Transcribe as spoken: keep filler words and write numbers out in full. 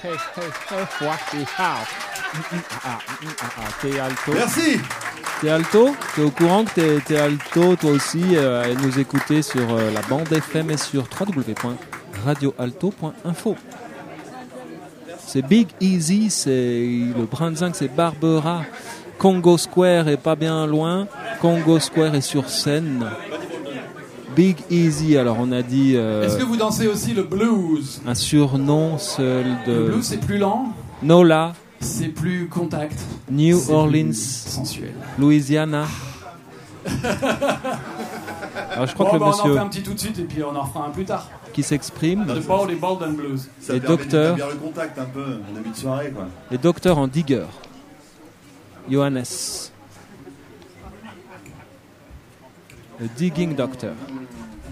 T'es alto. Merci. T'es alto. T'es au courant que t'es, t'es alto toi aussi euh, et nous écouter sur euh, la bande F M et sur w w w point radio alto point info. C'est Big Easy, c'est le Brandzinc, c'est Barbera. Congo Square est pas bien loin. Congo Square est sur scène. Big Easy, alors on a dit... Euh, Est-ce que vous dansez aussi le blues? Un surnom seul de... Le blues, c'est plus lent. Nola. C'est plus contact. New c'est Orleans. Sensuel. Louisiana. Alors je crois bon, que le bah, monsieur... On en fait un petit tout de suite et puis on en refera un plus tard. Qui s'exprime. The Bold et Bold and Blues. Ça et permet docteur. d'établir le contact un peu en début de soirée, quoi. Et docteur en digger. Johannes. Le digging doctor.